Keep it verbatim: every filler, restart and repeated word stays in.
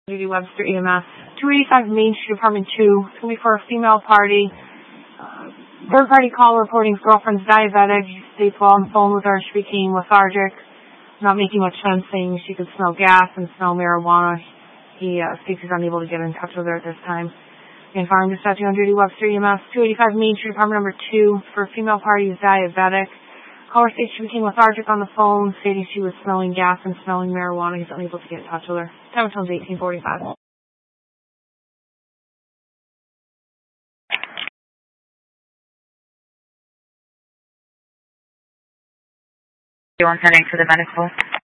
Judy Webster E M S, two eighty-five Main Street, Apartment two. It's going to be for a female party. Uh, third party call reporting his girlfriend's diabetic. He states while on the phone with her, she became lethargic, not making much sense, saying she could smell gas and smell marijuana. He uh, states he's unable to get in touch with her at this time. And firing dispatching on Judy Webster E M S, two eighty-five Main Street, Apartment number two. For a female party who's diabetic. Caller states she became lethargic on the phone, stating she was smelling gas and smelling marijuana. He's unable to get in touch with her. Time until eighteen forty-five. You want heading for the medical?